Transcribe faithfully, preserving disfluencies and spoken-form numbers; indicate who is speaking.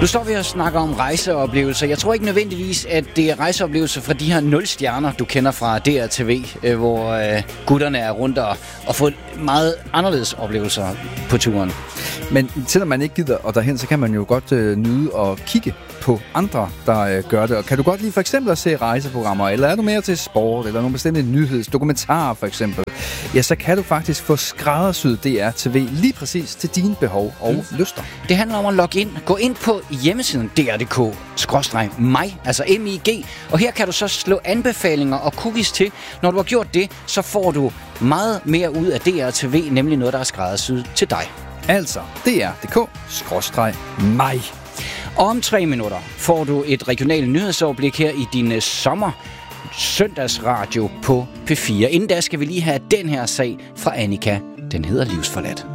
Speaker 1: Nu står vi og snakker om rejseoplevelser. Jeg tror ikke nødvendigvis, at det er rejseoplevelser fra de her nul stjerner, du kender fra D R T V, øh, hvor øh, gutterne er rundt og, og får meget anderledes oplevelser på turen.
Speaker 2: Men selvom man ikke gider og derhen, så kan man jo godt øh, nyde og kigge på andre, der øh, gør det. Og kan du godt lide for eksempel at se rejseprogrammer, eller er du mere til sport, eller nogle bestemte nyheds, dokumentarer for eksempel, ja, så kan du faktisk få skræddersyet D R T V lige præcis til dine behov og mm. lyster.
Speaker 1: Det handler om at logge ind. Gå ind på hjemmesiden d r punktum d k skråstreg mig, altså M I G, og her kan du så slå anbefalinger og cookies til. Når du har gjort det, så får du meget mere ud af D R T V, nemlig noget, der er skræddersyet til dig.
Speaker 2: Altså D R punktum d k skråstreg mig.
Speaker 1: Og om tre minutter får du et regionalt nyhedsoverblik her i din sommer søndagsradio på P fire. Inden da skal vi lige have den her sag fra Annika. Den hedder Livsforladt.